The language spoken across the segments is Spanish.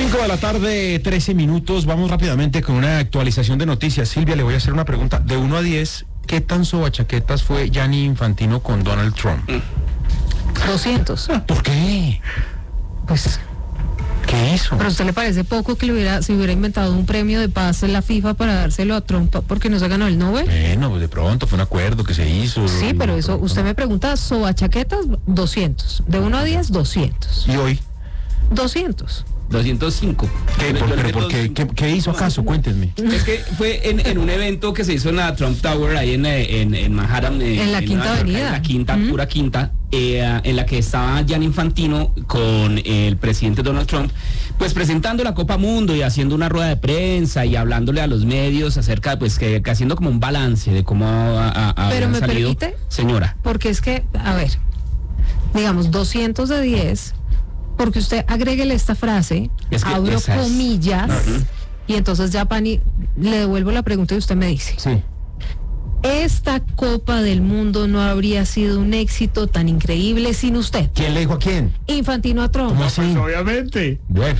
5 de la tarde, 13 minutos. Vamos rápidamente con una actualización de noticias. Silvia, le voy a hacer una pregunta. De 1 a 10, ¿qué tan sobachaquetas fue Gianni Infantino con Donald Trump? 200. ¿Por qué? Pues, ¿qué hizo? ¿pero a usted le parece poco que se hubiera inventado un premio de paz en la FIFA para dárselo a Trump porque no se ganó el Nobel? Bueno, pues de pronto fue un acuerdo que se hizo. Sí, pero eso, usted me pregunta, sobachaquetas, 200. De 1 a 10, 200. ¿Y hoy? 200. 205. ¿Qué hizo acaso? Cuéntenme. Es que fue en un evento que se hizo en la Trump Tower, ahí en Manhattan. En la Quinta Avenida. En la Quinta, pura Quinta, en la que estaba Gianni Infantino con el presidente Donald Trump, pues presentando la Copa Mundo y haciendo una rueda de prensa y hablándole a los medios acerca, pues que haciendo como un balance de cómo ha Pero me salido. permite, señora. porque es que, a ver, digamos, 200 de 10... porque usted agréguele esta frase, Es que abro comillas, y entonces ya, Pani, le devuelvo la pregunta y usted me dice. Sí. Esta Copa del Mundo no habría sido un éxito tan increíble sin usted. ¿Quién le dijo a quién? Infantino a Trump. ¿Cómo así? Pues obviamente. Bueno,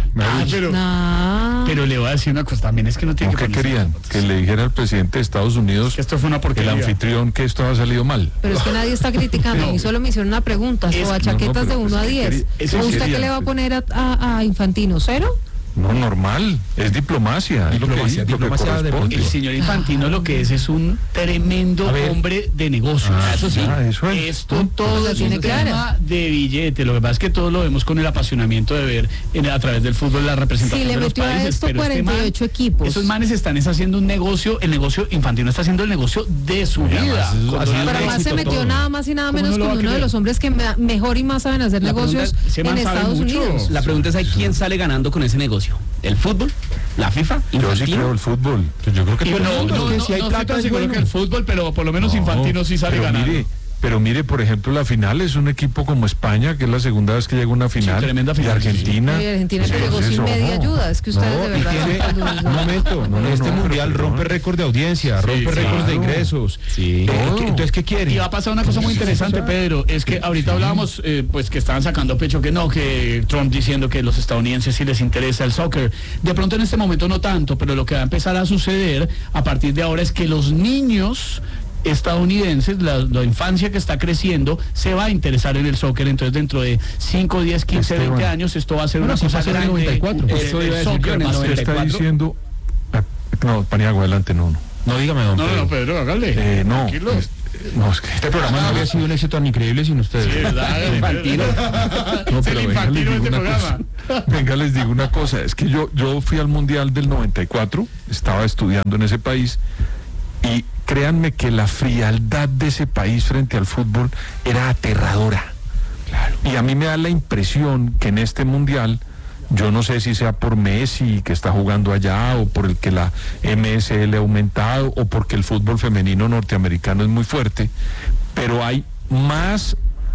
Pero le voy a decir una cosa, también es que no tiene ¿Qué ponerse querían? zapatos. Que le dijera al presidente de Estados Unidos, Que esto fue una el porquería. anfitrión, que esto ha salido mal. Pero es que nadie está criticando, a mí solo me hicieron una pregunta, Es- o a chaquetas no, pero de 1 a pues, 10. eso ¿Usted querían, qué le va a pues. poner a Infantino? ¿0? No, normal, es diplomacia. Es lo que Diplomacia de corresponde. El señor Infantino lo que es un tremendo A ver. hombre de negocios. Eso sí. Eso es. Esto todo La es tiene un clara. tema de billete. Lo que pasa es que todos lo vemos con el apasionamiento de ver a través del fútbol la representación Sí, le de los metió a países. esto pero 48 equipos. Esos manes están haciendo un negocio. El negocio Infantino está haciendo el negocio de su Oye, vida. además, eso Con ha sido Donald Pero Trump. además se éxito metió todo. nada más y nada ¿Cómo menos no lo va con a uno de querer? los hombres que mejor y más saben hacer La pregunta negocios es, ese man en sabe Estados mucho. Unidos. La pregunta es ahí, ¿quién sale ganando con ese negocio? ¿El fútbol? ¿La FIFA? Yo sí ¿Infantino? creo el fútbol. Pues yo creo que Y todo el no, mundo, no, es que no, si hay no plata estoy tan es seguro bueno. que el fútbol, pero por lo menos No, Infantino sí sale pero ganando. Pero mire, por ejemplo, la final es un equipo como España, que es la segunda vez que llega a una final. tremenda final, Y Argentina. Y Argentina que llegó Entonces, sin media ojo. ayuda. Es que ustedes de y verdad. tiene- un momento, No, este no, mundial pero rompe perdón. récord de audiencia, rompe sí, récords de claro. ingresos. Sí. Entonces, ¿qué quieren? Y va a pasar una cosa muy interesante, Pedro, es que ahorita hablábamos, pues que estaban sacando pecho que no, que Trump diciendo que los estadounidenses sí les interesa el soccer. De pronto en este momento no tanto, pero lo que va a empezar a suceder a partir de ahora es que los niños estadounidenses, la infancia que está creciendo, se va a interesar en el soccer. Entonces dentro de 5, 10, 15, 20 Esteban. años esto va a ser Bueno, una sí cosa pasó en el grande. 94. Eso iba a decir yo, en el va a ser- ¿Qué está 94? diciendo? No, Paniagua, adelante, no. No, dígame, don No, Pedro. no, Pedro, hágale. No, Tranquilo. no, es que Este programa no habría sido un éxito tan increíble sin ustedes. Sí, ¿verdad? Infantino. No, Es el pero venga, les Infantino de digo este una programa. cosa. Venga, les digo una cosa. Es que yo fui al Mundial del 94, estaba estudiando en ese país, y créanme que la frialdad de ese país frente al fútbol era aterradora. Y a mí me da la impresión que en este Mundial, yo no sé si sea por Messi que está jugando allá, o por el que la MSL ha aumentado, o porque el fútbol femenino norteamericano es muy fuerte, pero hay más,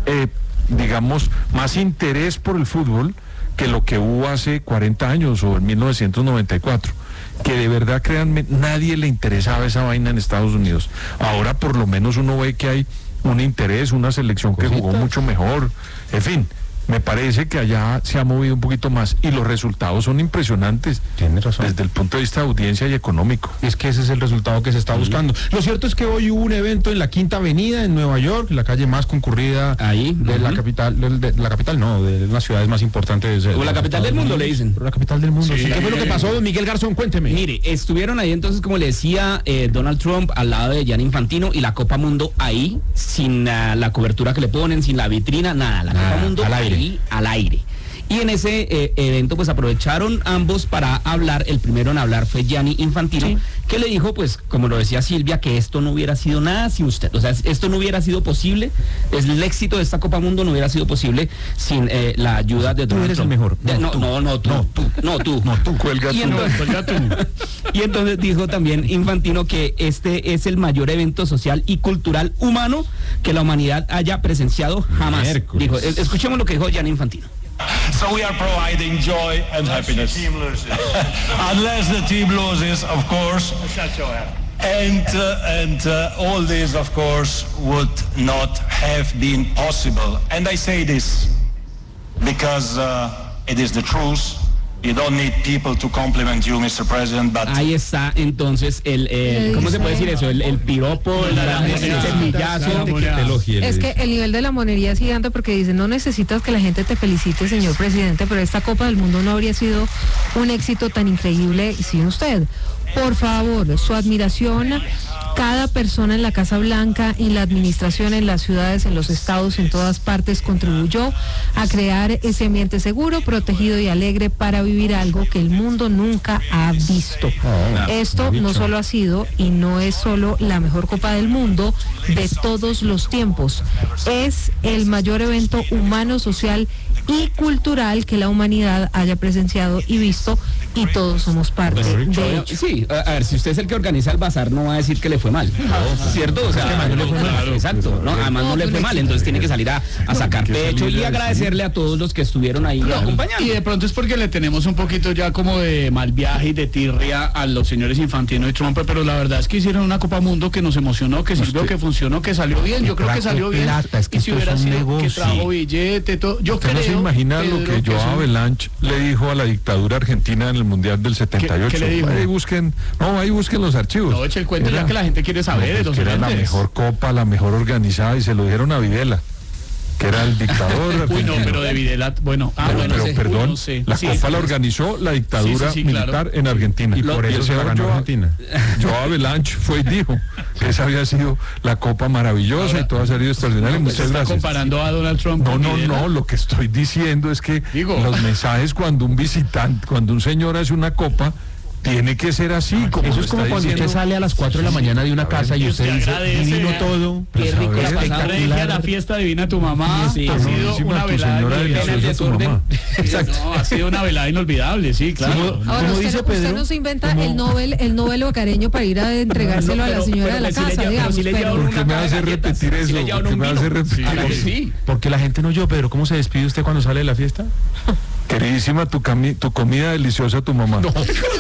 digamos, más interés por el fútbol que lo que hubo hace 40 años o en 1994. Que de verdad, créanme, nadie le interesaba esa vaina en Estados Unidos. Ahora por lo menos uno ve que hay un interés, una selección que jugó mucho mejor. En fin, me parece que allá se ha movido un poquito más y los resultados son impresionantes. Tienes razón. Desde el punto de vista de audiencia y económico. Es que ese es el resultado que se está buscando. Lo cierto es que hoy hubo un evento en la Quinta Avenida en Nueva York, la calle más concurrida Ahí, de la capital, de la capital no, de las ciudades más importantes. O la capital del mundo, le dicen. La capital del mundo. Sí. Sí. ¿Qué fue lo que pasó, don Miguel Garzón? Cuénteme. Mire, estuvieron ahí entonces, como le decía, Donald Trump al lado de Gianni Infantino y la Copa Mundo ahí, sin la cobertura que le ponen, sin la vitrina, nada. La Nada, Copa Mundo al aire. ahí, al aire. Y en ese evento pues aprovecharon ambos para hablar. El primero en hablar fue Gianni Infantino, que le dijo, pues como lo decía Silvia, que esto no hubiera sido nada sin usted. O sea, esto no hubiera sido posible, el éxito de esta Copa Mundo no hubiera sido posible sin la ayuda de Donald eres el Trump. mejor. No, tú. Cuelga Y tú. entonces- Cuelga tú. Y entonces dijo también Infantino que este es el mayor evento social y cultural humano que la humanidad haya presenciado jamás. Miércoles. Dijo, escuchemos lo que dijo Gianni Infantino. So we are providing joy and happiness. Unless the team loses, of course. And all this, of course, would not have been possible. And I say this because it is the truth. You don't need people to compliment you, Mr. President, but Ahí está entonces ¿cómo se puede decir eso? El piropo, el semillazo. Es que el nivel de la monería es gigante porque dicen, no necesitas que la gente te felicite, señor presidente, pero esta Copa del Mundo no habría sido un éxito tan increíble sin usted. Por favor, su admiración, cada persona en la Casa Blanca, en la administración, en las ciudades, en los estados, en todas partes, contribuyó a crear ese ambiente seguro, protegido y alegre para vivir algo que el mundo nunca ha visto. Esto no solo ha sido y no es solo la mejor Copa del Mundo de todos los tiempos, es el mayor evento humano, social y cultural que la humanidad haya presenciado y visto, y todos somos parte de ello. Sí, a ver, si usted es el que organiza el bazar, no va a decir que le fue mal, ¿cierto? O sea, además no le fue mal. Exacto, ¿no? Además no le fue mal, entonces tiene que salir a sacar pecho y agradecerle a todos los que estuvieron ahí acompañando. Y de pronto es porque le tenemos un poquito ya como de mal viaje y de tirria a los señores Infantino y Trump, pero la verdad es que hicieron una Copa Mundo que nos emocionó, que sirvió, que funcionó, que salió bien. Yo creo que salió bien. Es que y si hubiera sido que trajo billete, todo. Yo creo. ¿No se imagina lo que Joao Havelange le dijo a la dictadura argentina en el Mundial del 78? ¿Qué le dijo? Ahí busquen los archivos. No, eche el cuento ya que la gente quiere saber. Que era la mejor copa, la mejor organizada, y se lo dieron a Videla, que era el dictador argentino. Uy, no, pero de Videla, bueno, pero perdón, no sé. La copa la organizó la dictadura militar en Argentina. Y por eso se la ganó Argentina. Joao Havelange fue y dijo que esa había sido la copa maravillosa. Ahora, y todo ha salido extraordinario. No, muchas gracias. Comparando a Donald Trump. No, lo que estoy diciendo es que los mensajes cuando un señor hace una copa, tiene que ser así. Como eso es como cuando usted sale a las 4 de la mañana de una casa y usted dice, divino todo. Qué rico la pasada. La fiesta divina tu mamá. Sí, ha sido una velada inolvidable. Exacto. No, ha sido una velada inolvidable, sí, claro. Ahora, usted no se inventa el Nobel hogareño para ir a entregárselo a la señora de la casa, digamos. ¿Por qué me hace repetir eso? ¿Por qué me hace repetir eso? Porque la gente no oyó, Pedro. ¿Cómo se despide usted cuando sale de la fiesta? Queridísima, tu comida deliciosa, tu mamá. No.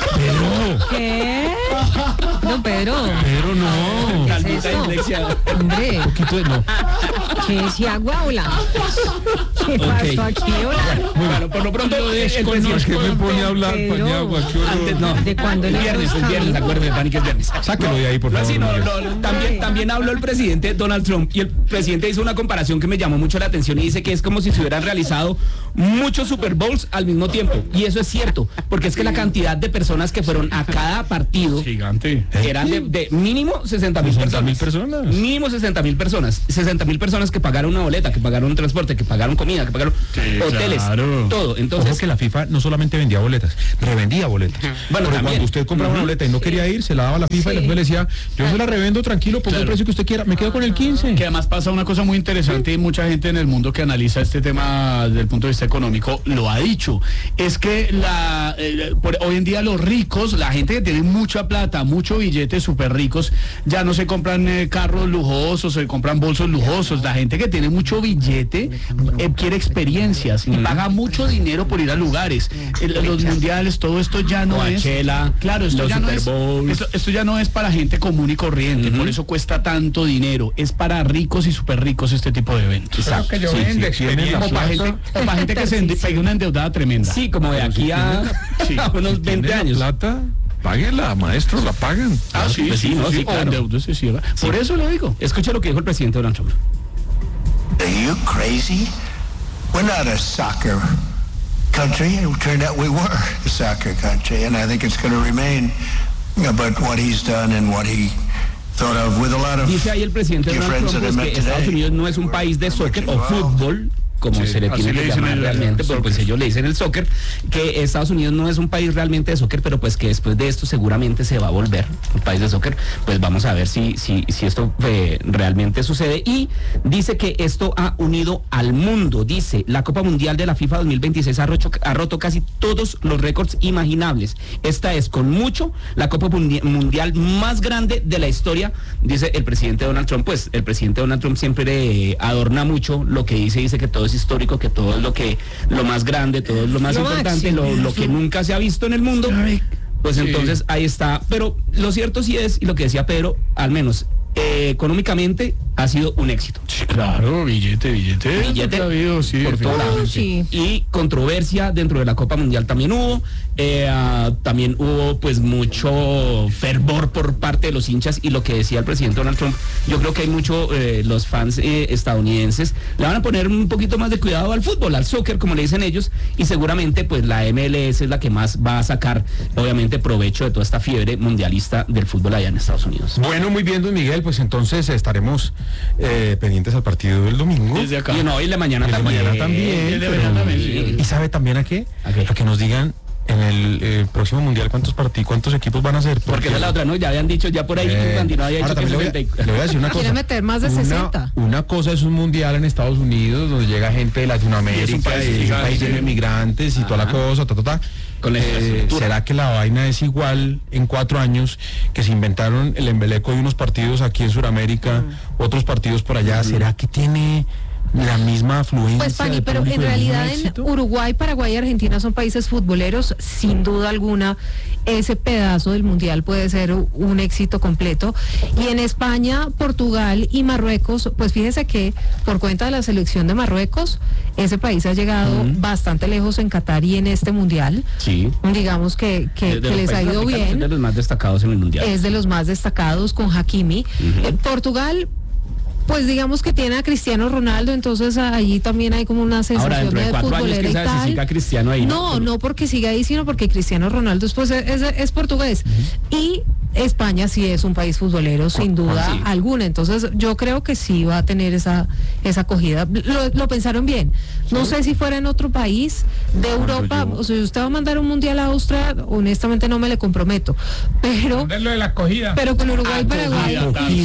¿Qué? No, Pedro. Pedro, no. ¿Qué es eso? Hombre. Un poquito de no. ¿Qué decía Guaula? ¿Qué pasó aquí, hola? Bueno, por lo pronto ¿Por qué me pone a hablar, Pañagua? Antes no. ¿De cuándo? El viernes, acuérdeme, Pani, que es viernes. Sáquelo de ahí, por favor. Sí, también habló el presidente Donald Trump, y el presidente hizo una comparación que me llamó mucho la atención, y dice que es como si se hubieran realizado muchos Super Bowls al mismo tiempo. Y eso es cierto, porque es que la cantidad de personas que fueron a cada partido gigante eran de mínimo 60,000 personas. Mínimo 60,000 personas. 60,000 personas que pagaron una boleta, que pagaron un transporte, que pagaron comida, que pagaron hoteles, claro. todo. Entonces, ojo que la FIFA no solamente vendía boletas, revendía boletas. Bueno, pero cuando usted compraba una boleta y no quería ir, se la daba a la FIFA y la FIFA le decía, yo se la revendo tranquilo, ponga el precio que usted quiera, me quedo con el 15. Que además pasa una cosa muy interesante, y mucha gente en el mundo que analiza este tema desde el punto de vista económico lo ha dicho, es que hoy en día los ricos, la gente que tiene mucha plata, mucho billete, súper ricos, ya no se compran carros lujosos, se compran bolsos lujosos. La gente que tiene mucho billete quiere experiencias y paga mucho dinero por ir a lugares. Los mundiales, todo esto ya no Coachella, es. Claro, esto ya no es para gente común y corriente, por eso cuesta tanto dinero. Es para ricos y súper ricos este tipo de eventos. O para gente que se pegue una endeudada tremenda. Sí, como de aquí a unos 20 años. Plata, páguenla, maestro, la pagan. Sí, claro. Por eso lo digo. Escucha lo que dijo el presidente Donald Trump. Are you crazy? We're not a soccer country. It turned out we were a soccer country, and I think it's going to remain. But what he's done and what he thought of with a lot of dice ahí el presidente Donald Trump que Estados Unidos no es un país de soccer o fútbol, como se le tiene que llamar realmente, pero pues ellos le dicen el soccer, que Estados Unidos no es un país realmente de soccer, pero pues que después de esto seguramente se va a volver un país de soccer. Pues vamos a ver si esto realmente sucede. Y dice que esto ha unido al mundo. Dice, la Copa Mundial de la FIFA 2026 ha roto casi todos los récords imaginables. Esta es, con mucho, la Copa Mundial más grande de la historia, dice el presidente Donald Trump. Pues el presidente Donald Trump siempre adorna mucho lo que dice que todo es histórico, que todo es lo más grande, todo es lo más importante, lo que nunca se ha visto en el mundo. Pues entonces ahí está. Pero lo cierto sí es, y lo que decía Pedro, al menos económicamente ha sido un éxito. Sí, claro, billete. Billete Ha habido, sí, por todo lado. Sí. Y controversia dentro de la Copa Mundial también hubo. También hubo pues mucho fervor por parte de los hinchas, y lo que decía el presidente Donald Trump, yo creo que hay mucho, los fans estadounidenses le van a poner un poquito más de cuidado al fútbol, al soccer, como le dicen ellos, y seguramente pues la MLS es la que más va a sacar, obviamente, provecho de toda esta fiebre mundialista del fútbol allá en Estados Unidos. Bueno, muy bien, don Miguel, pues entonces estaremos pendientes al partido del domingo. Desde acá. Y no, y la mañana El de también. mañana también. El de pero- mañana también, sí. ¿Y sabe también a qué? ¿A qué? A que nos digan en el próximo mundial cuántos equipos van a ser. Porque esa es la otra, ¿no? Ya habían dicho, ya por ahí, Infantino había ahora dicho que también 60. le voy a decir una cosa. Quiere meter más de 60. Una cosa es un mundial en Estados Unidos donde llega gente de Latinoamérica, Y es un país gigante, lleno de sí. migrantes y toda la cosa, Con la infraestructura. ¿Será que la vaina es igual en 4 años que se inventaron el embeleco de unos partidos aquí en Sudamérica, otros partidos por allá? ¿Será que tiene la misma afluencia? Pues Pani, de pero público en y el mismo realidad en éxito? Uruguay, Paraguay y Argentina son países futboleros, sin duda alguna. Ese pedazo del mundial puede ser un éxito completo. Y en España, Portugal y Marruecos, pues fíjese que por cuenta de la selección de Marruecos, ese país ha llegado bastante lejos en Qatar y en este mundial. Sí. Digamos que De los les ha países ido africanos es bien. de los más destacados en el mundial. Es de los más destacados con Hakimi. Portugal, pues digamos que tiene a Cristiano Ronaldo, entonces allí también hay como una Ahora, sensación dentro de de 4 años, futbolera quién y sabe si tal. siga Cristiano ahí. No porque siga ahí, sino porque Cristiano Ronaldo después es portugués. Y España sí es un país futbolero, sin duda sí. alguna. Entonces yo creo que sí va a tener esa acogida. Lo pensaron bien. No sé si fuera en otro país de Europa, o sea, si usted va a mandar un mundial a Austria, honestamente no me le comprometo. Pero Lo de la acogida. pero con Uruguay, Paraguay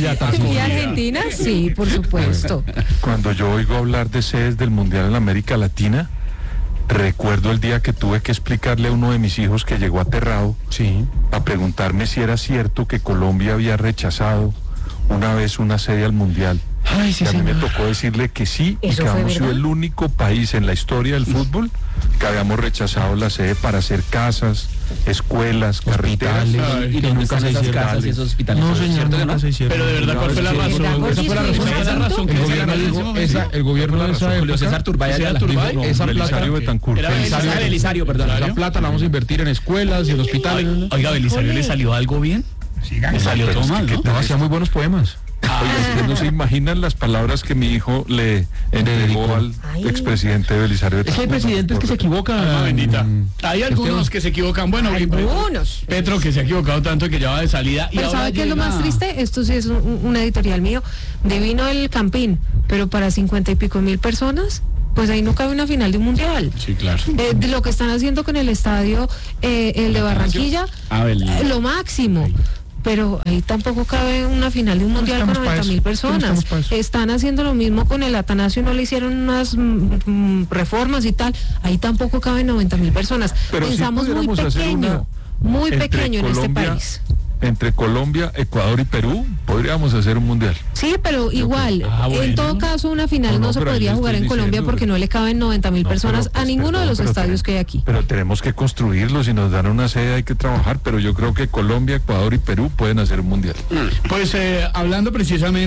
y Argentina, sí, por supuesto. Cuando yo oigo hablar de sedes del Mundial en América Latina, recuerdo el día que tuve que explicarle a uno de mis hijos que llegó aterrado Sí. a preguntarme si era cierto que Colombia había rechazado una vez una sede al Mundial. Ay, sí, Y a mí me señor. tocó decirle que sí, y ¿Eso que fue habíamos sido verdad? el único país en la historia del fútbol que habíamos rechazado la sede para hacer casas, escuelas, carreteras. Hospitales. ¿Y que dónde nunca están se esas hicieron. casas y esos hospitales? No, ¿Es señor, cierto que nunca no? se hicieron. Pero de verdad, ¿cuál fue la razón? Esa fue la razón. ¿Era Esa razón. cierto? El que gobierno ese dijo, era el gobierno de esa Julio época, César Turbay ¿Ese era Ayala. Turbay? Dijo, esa plata, Belisario Betancur. Era Belisario, perdón. esa plata la vamos a invertir en escuelas y en hospitales. Oiga, ¿Belisario le salió algo bien? Le salió pero todo es mal, que ¿no? No, hacía muy buenos poemas. Oiga, ustedes no se imaginan las palabras que mi hijo le entregó al expresidente Belisario Es que hay Betancur. presidentes que se equivocan. Alma bendita. Hay algunos que se equivocan. Bueno, Algunos. Petro, que se ha equivocado tanto que ya va de salida. Y Pero ahora ¿sabe qué es lo llega- más triste? Esto sí es una editorial mío. Divino el Campín, pero para 50 y pico mil personas, pues ahí no cabe una final de un mundial. Sí, claro. De lo que están haciendo con el estadio, el de Barranquilla, lo máximo. Pero ahí tampoco cabe una final de un mundial con estamos pa' 90.000 eso. personas. No estamos pa' eso. Están haciendo lo mismo con el Atanasio, no le hicieron unas reformas y tal. Ahí tampoco caben 90.000 personas. Pero sí Pensamos muy pudiéramos hacer pequeño, muy entre pequeño en este Colombia- país. Entre Colombia, Ecuador y Perú, podríamos hacer un mundial. Sí, pero igual, bueno. en todo caso una final No, no se pero ahí podría le jugar en estoy Colombia diciendo, porque no le caben 90.000 No, personas pero, pues, a ninguno de los pero estadios que hay aquí. Pero tenemos que construirlo, si nos dan una sede hay que trabajar, pero yo creo que Colombia, Ecuador y Perú pueden hacer un mundial. Pues hablando precisamente